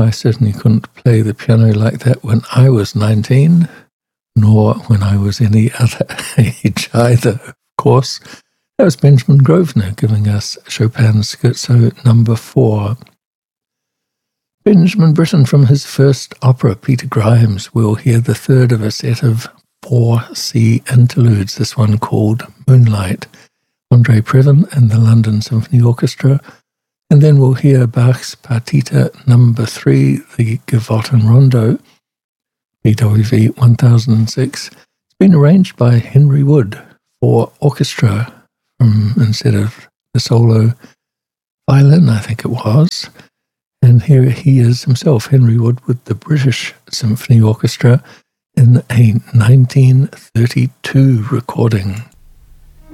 I certainly couldn't play the piano like that when I was 19, nor when I was any other age either, of course. That was Benjamin Grosvenor giving us Chopin's Scherzo No. 4. Benjamin Britten, from his first opera, Peter Grimes, we'll hear the third of a set of 4 C interludes, this one called Moonlight. Andre Previn and the London Symphony Orchestra. And then we'll hear Bach's Partita No. 3, the Gavotten Rondo, BWV 1006. It's been arranged by Henry Wood for orchestra instead of the solo violin, I think it was. And here he is himself, Henry Wood, with the British Symphony Orchestra in a 1932 recording.